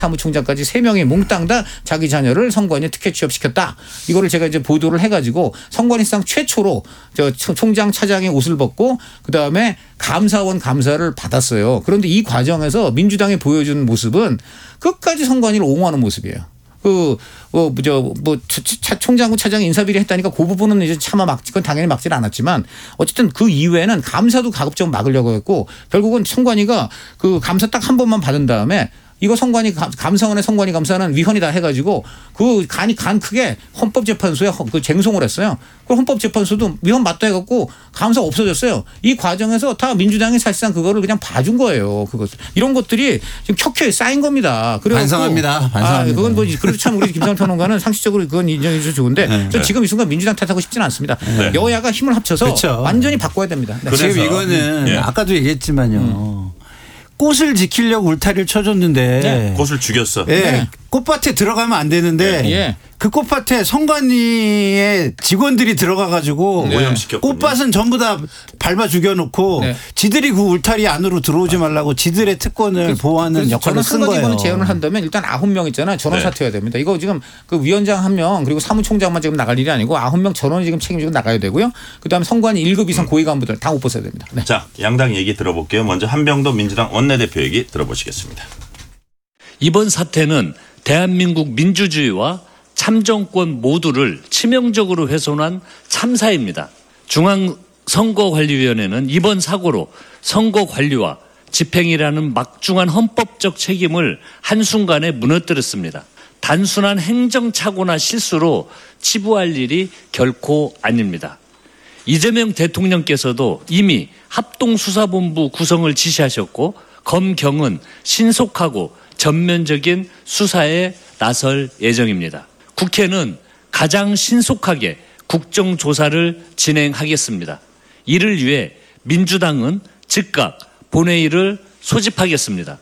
사무총장까지 3명이 몽땅 다 자기 자녀를 선관위에 특혜 취업시켰다. 이거를 제가 이제 보도를 해가지고 선관위상 최초로 저 총장 차장의 옷을 벗고 그다음에 감사원 감사를 받았어요. 그런데 이 과정에서 민주당이 보여준 모습은 끝까지 선관위를 옹호하는 모습이에요. 총장과 차장이 인사비리 했다니까 그 부분은 이제 차마 그건 당연히 막지는 않았지만 어쨌든 그 이외에는 감사도 가급적 막으려고 했고 결국은 선관위가 그 감사 딱 한 번만 받은 다음에 이거 선관위 감사원의 선관위 감사는 위헌이다 해가지고 그 간이 크게 헌법재판소에 그 쟁송을 했어요. 그 헌법재판소도 위헌 맞다 해갖고 감사 없어졌어요. 이 과정에서 다 민주당이 사실상 그거를 그냥 봐준 거예요. 이런 것들이 지금 켜켜이 쌓인 겁니다. 반성합니다. 그건 뭐 그래도 참 우리 김상훈 평론가는 상식적으로 그건 인정해 주셔서 좋은데 저 지금 이 순간 민주당 탓하고 싶지는 않습니다. 여야가 힘을 합쳐서 그렇죠. 완전히 바꿔야 됩니다. 네. 지금 이거는 아까도 얘기했지만요. 꽃을 지키려고 울타리를 쳐줬는데 꽃을 죽였어. 네. 꽃밭에 들어가면 안 되는데 그 꽃밭에 선관위의 직원들이 들어가가지고 꽃밭은 전부 다 밟아 죽여놓고 지들이 그 울타리 안으로 들어오지 말라고 지들의 특권을 보호하는 역할을 쓴 거예요. 저는 제안을 한다면 일단 9명 있잖아요. 전원 사퇴해야 됩니다. 이거 지금 그 위원장 1명 그리고 사무총장만 지금 나갈 일이 아니고 9명 전원이 지금 책임지고 나가야 되고요. 그다음에 선관위 1급 이상 고위 간부들 다 못 벗어야 됩니다. 네. 자, 양당 얘기 들어볼게요. 먼저 한병도 민주당 원내대표 얘기 들어보시겠습니다. 이번 사태는 대한민국 민주주의와 참정권 모두를 치명적으로 훼손한 참사입니다. 중앙선거관리위원회는 이번 사고로 선거관리와 집행이라는 막중한 헌법적 책임을 한순간에 무너뜨렸습니다. 단순한 행정착오나 실수로 치부할 일이 결코 아닙니다. 이재명 대통령께서도 이미 합동수사본부 구성을 지시하셨고 검경은 신속하고 전면적인 수사에 나설 예정입니다. 국회는 가장 신속하게 국정조사를 진행하겠습니다. 이를 위해 민주당은 즉각 본회의를 소집하겠습니다.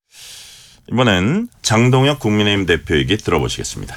이번엔 장동혁 국민의힘 대표 얘기 들어보시겠습니다.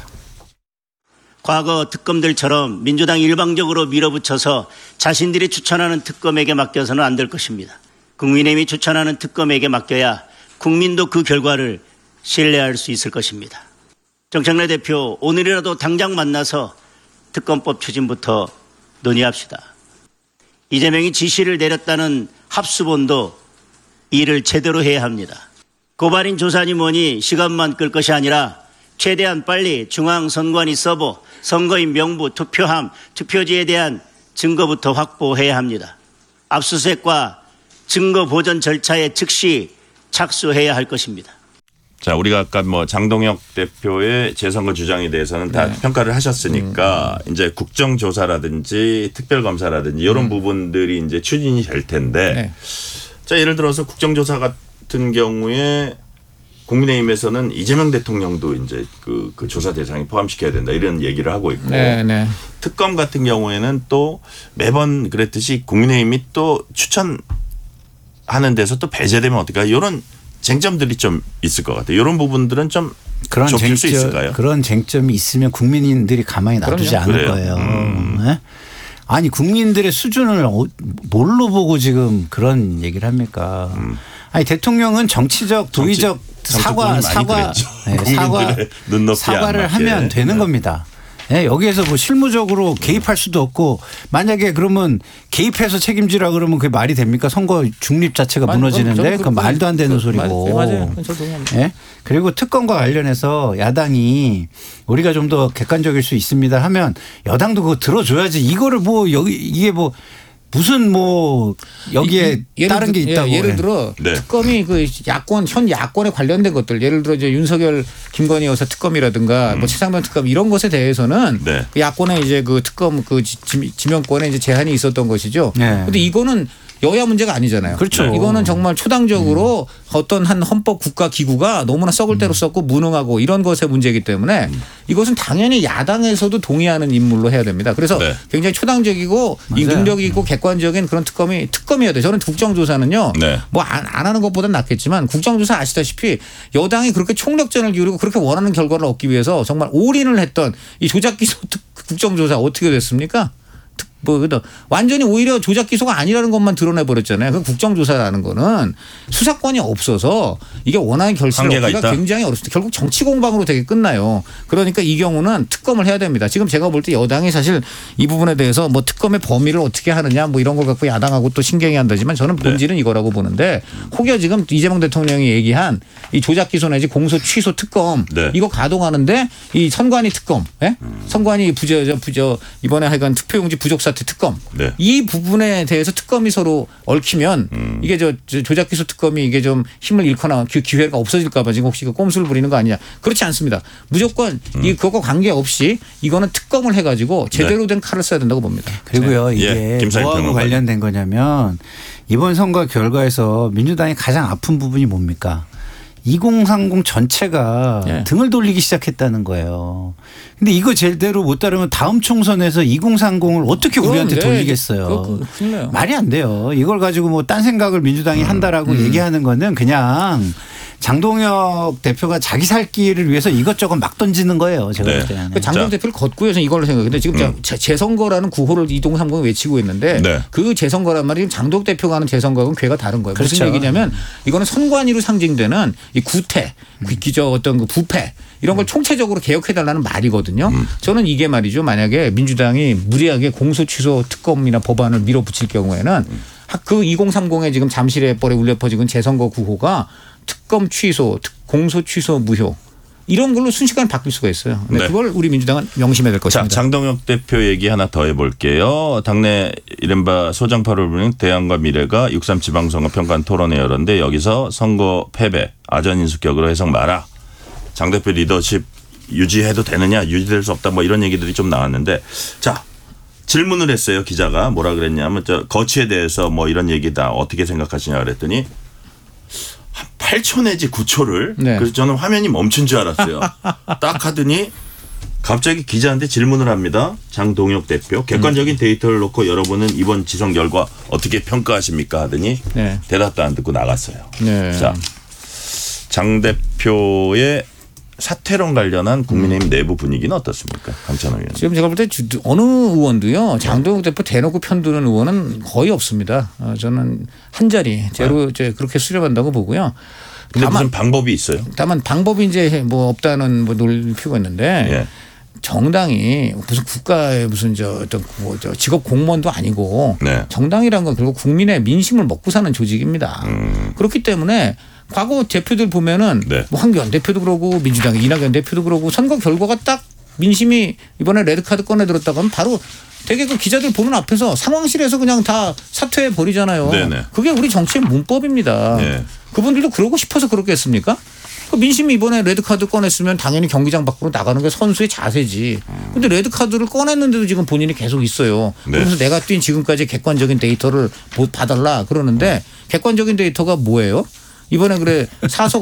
과거 특검들처럼 민주당이 일방적으로 밀어붙여서 자신들이 추천하는 특검에게 맡겨서는 안 될 것입니다. 국민의힘이 추천하는 특검에게 맡겨야 국민도 그 결과를 신뢰할 수 있을 것입니다. 정청래 대표, 오늘이라도 당장 만나서 특검법 추진부터 논의합시다. 이재명이 지시를 내렸다는 합수본도 일을 제대로 해야 합니다. 고발인 조사니 뭐니 시간만 끌 것이 아니라 최대한 빨리 중앙선관위 서버, 선거인 명부, 투표함, 투표지에 대한 증거부터 확보해야 합니다. 압수수색과 증거 보전 절차에 즉시 착수해야 할 것입니다. 자, 우리가 아까 장동혁 대표의 재선거 주장에 대해서는 다 평가를 하셨으니까 이제 국정조사라든지 특별검사라든지 이런 부분들이 이제 추진이 될 텐데 자, 예를 들어서 국정조사 같은 경우에 국민의힘에서는 이재명 대통령도 이제 그 조사 대상에 포함시켜야 된다 이런 얘기를 하고 있고 특검 같은 경우에는 또 매번 그랬듯이 국민의힘이 또 추천하는 데서 또 배제되면 어떨까 이런 쟁점들이 좀 있을 것 같아요. 이런 부분들은 좀 좁힐 수 있을까요? 그런 쟁점이 있으면 국민들이 가만히 놔두지 않을 거예요. 네? 아니 국민들의 수준을 뭘로 보고 지금 그런 얘기를 합니까? 아니 대통령은 정치적 도의적 사과를 하면 되는 겁니다. 네, 여기에서 뭐 실무적으로 개입할 수도 없고 만약에 그러면 개입해서 책임지라 그러면 그게 말이 됩니까? 선거 중립 자체가 무너지는데 그건 말도 안 되는 소리고. 맞아요. 네? 그리고 특검과 관련해서 야당이 우리가 좀 더 객관적일 수 있습니다 하면 여당도 그거 들어줘야지. 이거를 뭐 이게 뭐 무슨 뭐 여기에 다른 게 있다고. 예를 들어 특검이 그 현 야권에 관련된 것들 예를 들어 이제 윤석열 김건희 여사 특검이라든가 뭐 최상병 특검 이런 것에 대해서는 그 야권의 이제 그 특검 그 지명권에 이제 제한이 있었던 것이죠. 그런데 이거는 여야 문제가 아니잖아요. 그렇죠. 이거는 정말 초당적으로 어떤 한 헌법 국가 기구가 너무나 썩을 대로 썩고 무능하고 이런 것의 문제이기 때문에 이것은 당연히 야당에서도 동의하는 인물로 해야 됩니다. 그래서 굉장히 초당적이고 능력이 있고 객관적인 그런 특검이어야 돼요. 저는 국정조사는요. 뭐 안 하는 것보다는 낫겠지만 국정조사 아시다시피 여당이 그렇게 총력전을 기울이고 그렇게 원하는 결과를 얻기 위해서 정말 올인을 했던 이 조작기소 국정조사 어떻게 됐습니까? 뭐 완전히 오히려 조작 기소가 아니라는 것만 드러내 버렸잖아요. 그 국정조사라는 거는 수사권이 없어서 이게 원하는 결실을 얻기가 굉장히 어렵습니다. 결국 정치 공방으로 되게 끝나요. 그러니까 이 경우는 특검을 해야 됩니다. 지금 제가 볼 때 여당이 사실 이 부분에 대해서 뭐 특검의 범위를 어떻게 하느냐 뭐 이런 걸 갖고 야당하고 또 신경이 한다지만 저는 본질은 이거라고 보는데 혹여 지금 이재명 대통령이 얘기한 이 조작 기소 내지 공소 취소 특검 이거 가동하는데 이 선관위 특검, 선관위 부저 이번에 하여간 투표용지 부족 사태 특검 이 부분에 대해서 특검이 서로 얽히면 이게 조작 기소 특검이 이게 좀 힘을 잃거나 기회가 없어질까 봐 지금 혹시 그 꼼수를 부리는 거 아니냐. 그렇지 않습니다. 무조건 그거 관계없이 이거는 특검을 해가지고 제대로 된 칼을 써야 된다고 봅니다. 그리고요 이게 뭐하고 관련된 거냐면 이번 선거 결과에서 민주당이 가장 아픈 부분이 뭡니까? 2030 전체가 등을 돌리기 시작했다는 거예요. 근데 이거 제대로 못 따르면 다음 총선에서 2030을 어떻게 우리한테 돌리겠어요. 말이 안 돼요. 이걸 가지고 뭐 딴 생각을 민주당이 한다라고 얘기하는 거는 그냥 장동혁 대표가 자기 살 길을 위해서 이것저것 막 던지는 거예요. 제가 볼 때는. 그러니까 장동혁 대표를 걷고 해서 이걸로 생각했는데 지금 재선거라는 구호를 2030이 외치고 있는데 그 재선거란 말이 지금 장동혁 대표가 하는 재선거하고는 괴가 다른 거예요. 그렇죠. 무슨 얘기냐면 이거는 선관위로 상징되는 이 구태, 어떤 그 부패 이런 걸 총체적으로 개혁해달라는 말이거든요. 저는 이게 말이죠. 만약에 민주당이 무리하게 공소 취소 특검이나 법안을 밀어붙일 경우에는 그 2030에 지금 잠실의 뻘에 울려 퍼지는 재선거 구호가 특검 취소, 공소 취소 무효 이런 걸로 순식간에 바뀔 수가 있어요. 그걸 우리 민주당은 명심해야 될 것입니다. 자, 장동혁 대표 얘기 하나 더 해볼게요. 당내 이른바 소장파를 부르는 대안과 미래가 6.3 지방선거 평가원 토론회 열었는데 여기서 선거 패배, 아전인수격으로 해석 마라. 장 대표 리더십 유지해도 되느냐 유지될 수 없다 뭐 이런 얘기들이 좀 나왔는데 자 질문을 했어요. 기자가 뭐라 그랬냐면 거취에 대해서 뭐 이런 얘기다 어떻게 생각하시냐 그랬더니 8초 내지 9초를 그래서 저는 화면이 멈춘 줄 알았어요. 딱 하더니 갑자기 기자한테 질문을 합니다. 장동혁 대표 객관적인 데이터를 놓고 여러분은 이번 지선 결과 어떻게 평가하십니까 하더니 대답도 안 듣고 나갔어요. 자, 장 대표의 사퇴론 관련한 국민의힘 내부 분위기는 어떻습니까? 강찬호 의원. 지금 제가 볼 때 어느 의원도요. 장동혁 대표 대놓고 편드는 의원은 거의 없습니다. 저는 한 자리 제로 그렇게 수렴한다고 보고요. 근데 무슨 방법이 있어요? 다만 방법이 이제 뭐 없다는 뭐 논리를 피우고 있는데 정당이 무슨 국가의 무슨 어떤 직업 공무원도 아니고 정당이란 건 결국 국민의 민심을 먹고 사는 조직입니다. 그렇기 때문에 과거 대표들 보면은 뭐 황교안 대표도 그러고 민주당의 이낙연 대표도 그러고 선거 결과가 딱 민심이 이번에 레드카드 꺼내들었다고 하면 바로 되게 그 기자들 보는 앞에서 상황실에서 그냥 다 사퇴해 버리잖아요. 그게 우리 정치의 문법입니다. 그분들도 그러고 싶어서 그렇겠습니까? 그 민심이 이번에 레드카드 꺼냈으면 당연히 경기장 밖으로 나가는 게 선수의 자세지. 근데 레드카드를 꺼냈는데도 지금 본인이 계속 있어요. 그래서 내가 뛴 지금까지 객관적인 데이터를 봐달라 그러는데 객관적인 데이터가 뭐예요? 이번에 그래 사석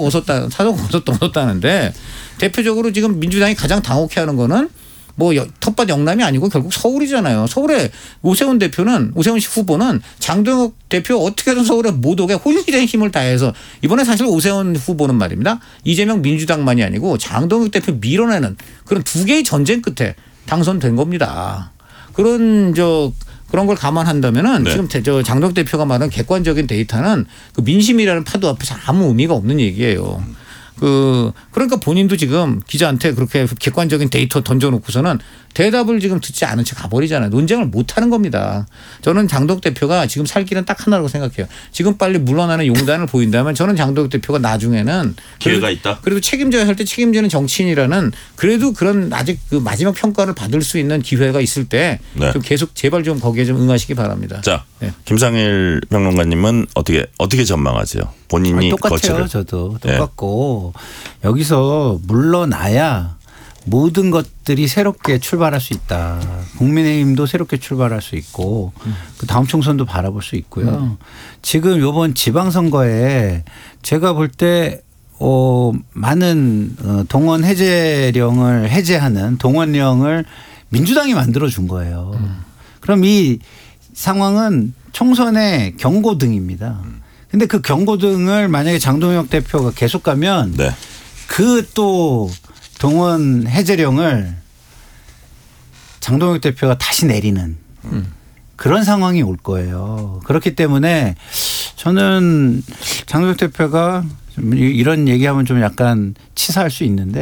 얻었다는데 대표적으로 지금 민주당이 가장 당혹해하는 거는 뭐 텃밭 영남이 아니고 결국 서울이잖아요. 서울의 오세훈 씨 후보는 장동혁 대표 어떻게든 서울에 못 오게 혼신의 힘을 다해서 이번에 사실 오세훈 후보는 말입니다. 이재명 민주당만이 아니고 장동혁 대표 밀어내는 그런 두 개의 전쟁 끝에 당선된 겁니다. 그런 걸 감안한다면은 지금 장동혁 대표가 말한 객관적인 데이터는 그 민심이라는 파도 앞에서 아무 의미가 없는 얘기예요. 그러니까 본인도 지금 기자한테 그렇게 객관적인 데이터 던져놓고서는 대답을 지금 듣지 않은 채 가버리잖아요. 논쟁을 못하는 겁니다. 저는 장동혁 대표가 지금 살 길은 딱 하나라고 생각해요. 지금 빨리 물러나는 용단을 보인다면 저는 장동혁 대표가 나중에는 기회가 있다. 그래도 책임져야 할 때 책임지는 정치인이라는 그래도 그런 아직 그 마지막 평가를 받을 수 있는 기회가 있을 때 좀 계속 제발 좀 거기에 좀 응하시기 바랍니다. 자, 김상일 평론가님은 어떻게 전망하세요? 본인이 똑같아요. 거치를. 저도 똑같고 여기서 물러나야 모든 것들이 새롭게 출발할 수 있다. 국민의힘도 새롭게 출발할 수 있고 그 다음 총선도 바라볼 수 있고요. 지금 이번 지방선거에 제가 볼 때 많은 동원 해제령을 해제하는 동원령을 민주당이 만들어준 거예요. 그럼 이 상황은 총선의 경고등입니다. 근데 그 경고등을 만약에 장동혁 대표가 계속 가면 그 또 동원 해제령을 장동혁 대표가 다시 내리는 그런 상황이 올 거예요. 그렇기 때문에 저는 장동혁 대표가 이런 얘기하면 좀 약간 치사할 수 있는데